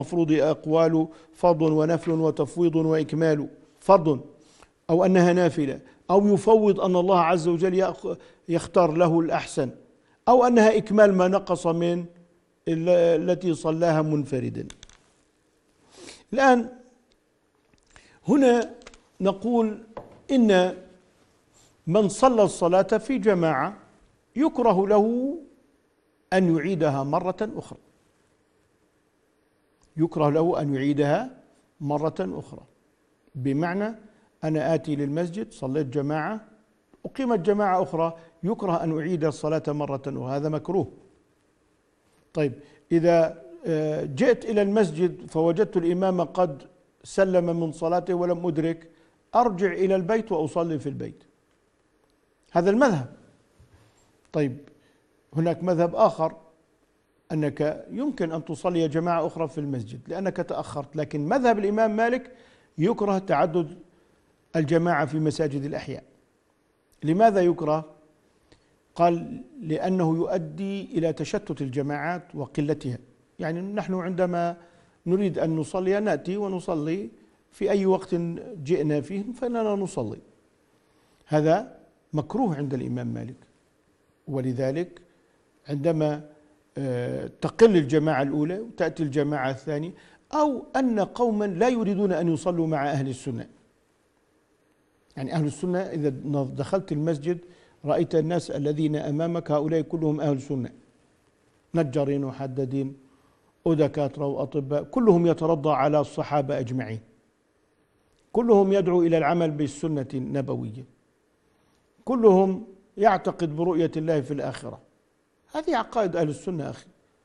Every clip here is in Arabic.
المفروض أقوال فرض ونفل وتفويض وإكمال فرض، أو أنها نافلة، أو يفوض أن الله عز وجل يختار له الأحسن، أو أنها إكمال ما نقص من التي صلاها منفردا. الآن هنا نقول إن من صلى الصلاة في جماعة يكره له أن يعيدها مرة أخرى، يكره له أن يعيدها مرة أخرى، بمعنى أنا آتي للمسجد صليت جماعة أقيمت جماعة أخرى، يكره أن أعيد الصلاة مرة أخرى، هذا مكروه. طيب إذا جئت إلى المسجد فوجدت الإمام قد سلم من صلاته ولم أدرك، أرجع إلى البيت وأصلي في البيت، هذا المذهب. طيب هناك مذهب آخر أنك يمكن أن تصلي جماعة أخرى في المسجد لأنك تأخرت، لكن مذهب الإمام مالك يكره تعدد الجماعة في مساجد الأحياء. لماذا يكره؟ قال لأنه يؤدي إلى تشتت الجماعات وقلتها. يعني نحن عندما نريد أن نصلي نأتي ونصلي في أي وقت جئنا فيه فإننا نصلي، هذا مكروه عند الإمام مالك. ولذلك عندما تقل الجماعة الأولى وتأتي الجماعة الثانية، أو أن قوما لا يريدون أن يصلوا مع أهل السنة، يعني أهل السنة إذا دخلت المسجد رأيت الناس الذين أمامك هؤلاء كلهم أهل السنة، نجارين وحدادين ودكاترة وأطباء، كلهم يترضى على الصحابة أجمعين، كلهم يدعو إلى العمل بالسنة النبوية، كلهم يعتقد برؤية الله في الآخرة. هذه عقائد أهل السنة أخي،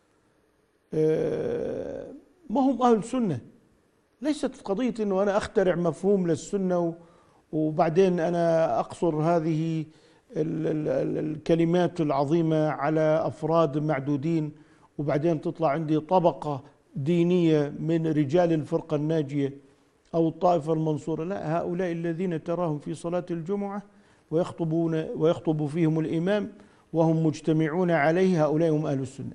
ما هم أهل السنة. ليست قضية أنه أنا أخترع مفهوم للسنة وبعدين أنا أقصر هذه الكلمات العظيمة على أفراد معدودين، وبعدين تطلع عندي طبقة دينية من رجال الفرقة الناجية أو الطائفة المنصورة. لا، هؤلاء الذين تراهم في صلاة الجمعة ويخطب فيهم الإمام وهم مجتمعون عليه، هؤلاء هم أهل السنة،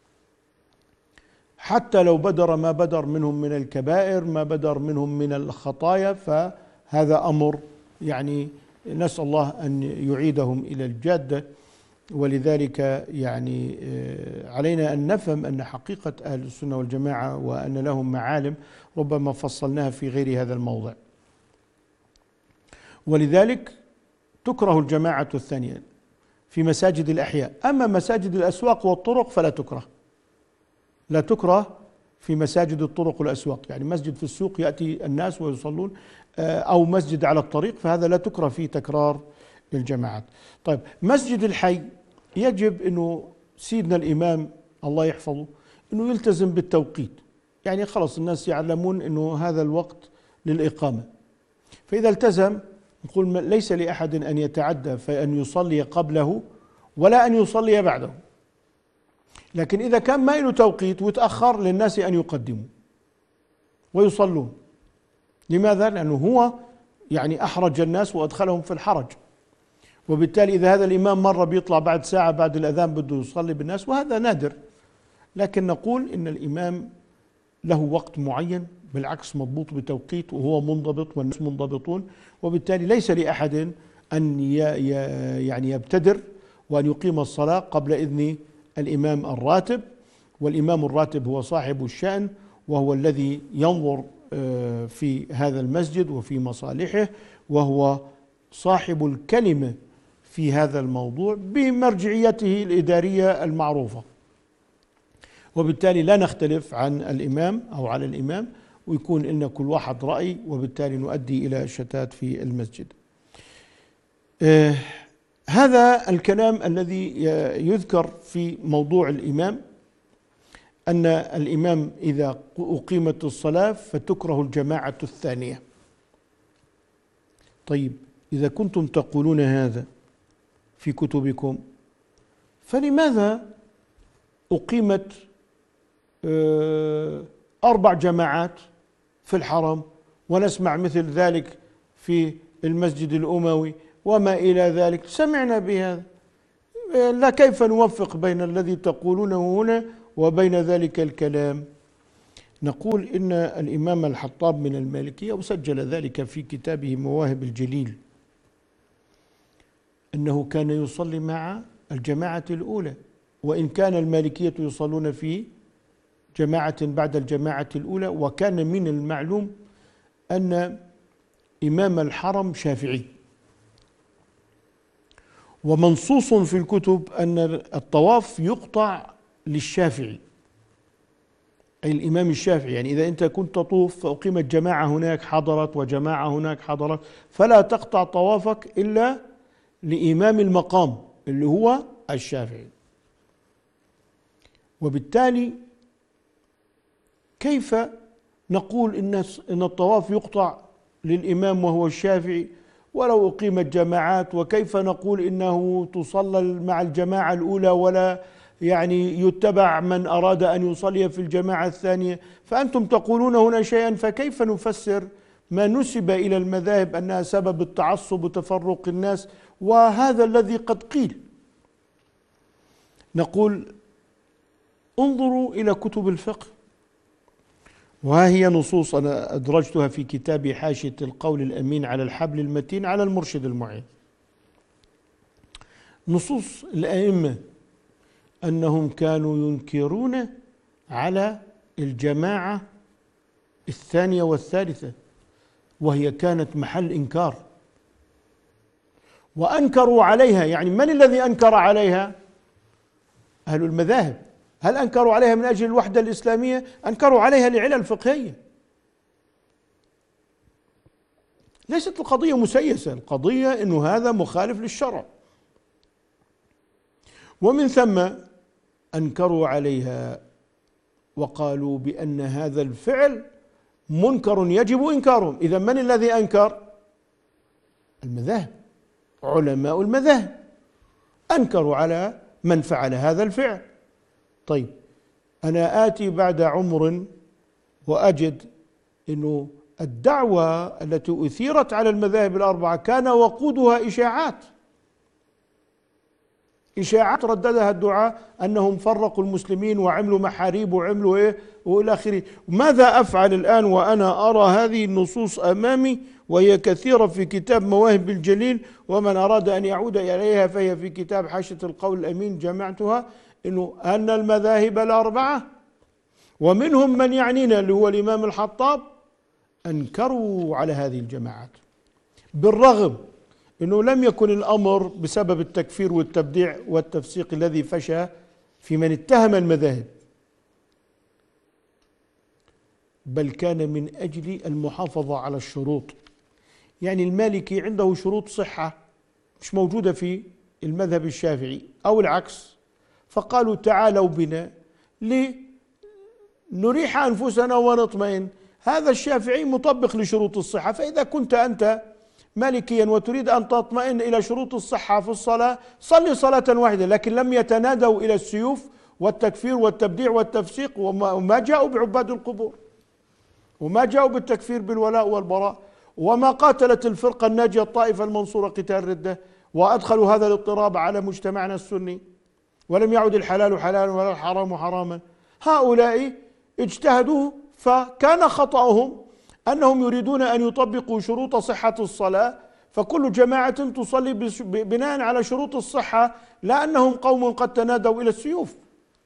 حتى لو بدر ما بدر منهم من الكبائر، ما بدر منهم من الخطايا، فهذا أمر يعني نسأل الله أن يعيدهم إلى الجادة. ولذلك يعني علينا أن نفهم أن حقيقة أهل السنة والجماعة وأن لهم معالم ربما فصلناها في غير هذا الموضع. ولذلك تكره الجماعة الثانية في مساجد الأحياء، أما مساجد الأسواق والطرق فلا تكره، لا تكره في مساجد الطرق والأسواق، يعني مسجد في السوق يأتي الناس ويصلون، أو مسجد على الطريق، فهذا لا تكره فيه تكرار الجماعات. طيب مسجد الحي يجب أنه سيدنا الإمام الله يحفظه أنه يلتزم بالتوقيت، يعني خلص الناس يعلمون أنه هذا الوقت للإقامة، فإذا التزم نقول ليس لأحد أن يتعدى فأن يصلي قبله ولا أن يصلي بعده. لكن إذا كان ما له توقيت وتأخر للناس أن يقدموا ويصلون. لماذا؟ لأنه هو يعني أحرج الناس وأدخلهم في الحرج، وبالتالي إذا هذا الإمام مرة بيطلع بعد ساعة بعد الأذان بده يصلي بالناس، وهذا نادر. لكن نقول إن الإمام له وقت معين، بالعكس مضبوط بتوقيت وهو منضبط والناس منضبطون، وبالتالي ليس لأحد أن يعني يبتدر وأن يقيم الصلاة قبل إذن الإمام الراتب. والإمام الراتب هو صاحب الشأن، وهو الذي ينظر في هذا المسجد وفي مصالحه، وهو صاحب الكلمة في هذا الموضوع بمرجعيته الإدارية المعروفة، وبالتالي لا نختلف عن الإمام أو على الإمام، ويكون لنا كل واحد رأي، وبالتالي نؤدي إلى شتات في المسجد. هذا الكلام الذي يذكر في موضوع الإمام، أن الإمام إذا أقيمت الصلاة فتكره الجماعة الثانية. طيب إذا كنتم تقولون هذا في كتبكم، فلماذا أقيمت 4 جماعات في الحرم ونسمع مثل ذلك في المسجد الأموي وما إلى ذلك؟ سمعنا بهذا، لا كيف نوفق بين الذي تقولونه هنا وبين ذلك الكلام؟ نقول إن الإمام الحطاب من المالكية وسجل ذلك في كتابه مواهب الجليل أنه كان يصلي مع الجماعة الأولى، وإن كان المالكية يصلون في جماعة بعد الجماعة الأولى. وكان من المعلوم أن إمام الحرم شافعي، ومنصوص في الكتب أن الطواف يقطع للشافعي أي الإمام الشافعي. يعني إذا أنت كنت تطوف فأقيمت جماعة هناك حضرت وجماعة هناك حضرت، فلا تقطع طوافك إلا لإمام المقام اللي هو الشافعي. وبالتالي كيف نقول إن الطواف يقطع للإمام وهو الشافعي ولو أقيمت جماعات؟ وكيف نقول إنه تصلى مع الجماعة الأولى ولا يعني يتبع من أراد أن يصلي في الجماعة الثانية؟ فأنتم تقولون هنا شيئا، فكيف نفسر ما نسب إلى المذاهب أنها سبب التعصب وتفرق الناس وهذا الذي قد قيل؟ نقول انظروا إلى كتب الفقه، وها هي نصوص أنا أدرجتها في كتابي حاشية القول الأمين على الحبل المتين على المرشد المعين. نصوص الأئمة أنهم كانوا ينكرون على الجماعة الثانية والثالثة، وهي كانت محل إنكار، وأنكروا عليها. يعني من الذي أنكر عليها؟ أهل المذاهب. هل أنكروا عليها من أجل الوحدة الإسلامية؟ أنكروا عليها لعلل فقهية. ليست القضية مسيسة، القضية أنه هذا مخالف للشرع، ومن ثم أنكروا عليها وقالوا بأن هذا الفعل منكر يجب إنكاره. إذا من الذي أنكر؟ المذاهب، علماء المذاهب أنكروا على من فعل هذا الفعل. طيب أنا آتي بعد عمر وأجد أنه الدعوة التي أثيرت على المذاهب الأربعة كان وقودها إشاعات رددها الدعاة أنهم فرقوا المسلمين وعملوا محاريب وعملوا إيه وإلى آخره. ماذا أفعل الآن وأنا أرى هذه النصوص أمامي وهي كثيرة في كتاب مواهب الجليل، ومن أراد أن يعود إليها فهي في كتاب حاشية القول الأمين جمعتها، إنه أن المذاهب الأربعة ومنهم من يعنينا اللي هو الإمام الحطاب أنكروا على هذه الجماعات، بالرغم أنه لم يكن الأمر بسبب التكفير والتبديع والتفسيق الذي فشى في من اتهم المذاهب، بل كان من أجل المحافظة على الشروط. يعني المالكي عنده شروط صحة مش موجودة في المذهب الشافعي أو العكس، فقالوا تعالوا بنا لنريح أنفسنا ونطمئن. هذا الشافعي مطبق لشروط الصحة، فإذا كنت أنت مالكيا وتريد أن تطمئن إلى شروط الصحة في الصلاة صلي صلاة واحدة. لكن لم يتنادوا إلى السيوف والتكفير والتبديع والتفسيق، وما جاءوا بعباد القبور، وما جاءوا بالتكفير بالولاء والبراء، وما قاتلت الفرقة الناجية الطائفة المنصورة قتال ردة، وأدخلوا هذا الاضطراب على مجتمعنا السني، ولم يعد الحلال حلالا ولا الحرام حراما. هؤلاء اجتهدوا، فكان خطأهم أنهم يريدون أن يطبقوا شروط صحة الصلاة، فكل جماعة تصلي بناء على شروط الصحة، لا أنهم قوم قد تنادوا إلى السيوف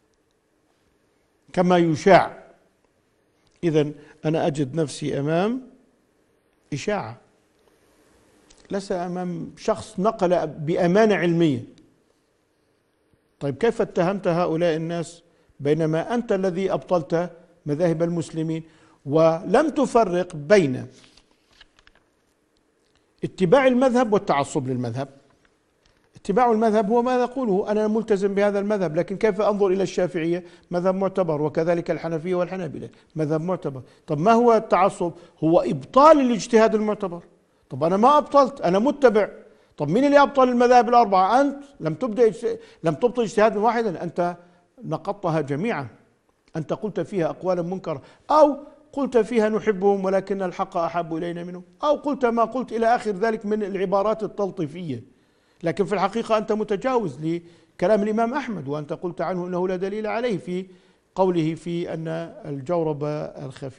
كما يشاع. إذن أنا أجد نفسي أمام إشاعة، ليس أمام شخص نقل بأمانة علمية. طيب كيف اتهمت هؤلاء الناس بينما أنت الذي أبطلت مذاهب المسلمين ولم تفرق بين اتباع المذهب والتعصب للمذهب؟ اتباع المذهب هو ما يقوله أنا ملتزم بهذا المذهب، لكن كيف أنظر إلى الشافعية مذهب معتبر، وكذلك الحنفية والحنابلة مذهب معتبر. طب ما هو التعصب؟ هو إبطال الاجتهاد المعتبر. طب أنا ما أبطلت، أنا متبع. طب مين اللي أبطل المذاهب الأربعة؟ أنت لم تبطل اجتهادا واحدا، أنت نقضتها جميعا. أنت قلت فيها أقوالا منكرة، أو قلت فيها نحبهم ولكن الحق أحب إلينا منهم، أو قلت ما قلت إلى آخر ذلك من العبارات التلطيفية، لكن في الحقيقة أنت متجاوز لكلام الإمام أحمد، وأنت قلت عنه أنه لا دليل عليه في قوله في أن الجورب الخفيف